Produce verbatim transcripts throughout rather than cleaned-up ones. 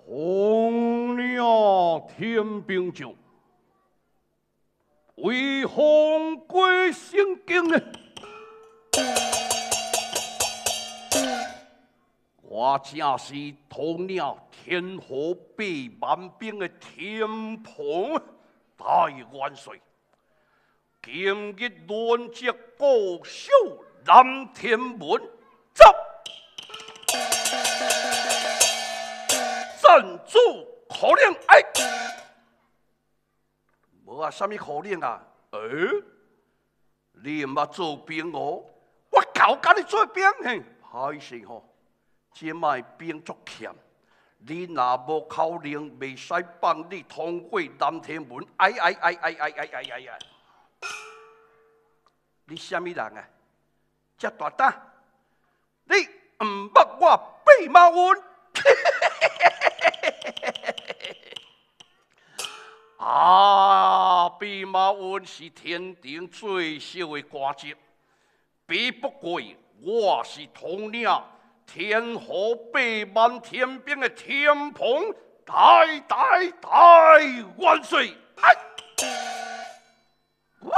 红鸟天兵将，为皇归圣经呢？我正是鸵鸟天河百万兵的天蓬大元帅，今日轮接国手南天门，走！赞助口令，哎，无啊，什么口令啊？呃、欸，你毋捌做兵哦？我教教你做兵嘿，歹势吼。即卖兵足欠，你若无口令，袂使帮你通过南天门。哎哎哎哎哎哎哎哎哎！你什么人啊？遮大胆！你毋捌我弼马温？啊，弼马温是天庭最小的官职，比不过我是统领天河百万天兵的天蓬大大大元帅。哎，我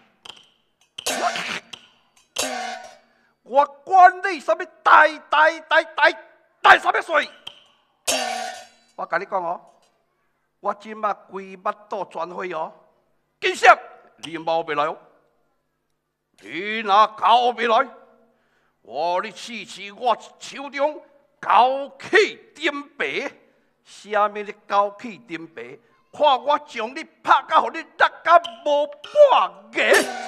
我管你什么大大大大大什么帅？我甲你讲哦。我即马规巴肚全毁哦！紧闪，你mau袂来哦！你若搞袂来，我你试试我手中高气点白，啥物咧高气点白？看我将你拍到，互你落甲无半个！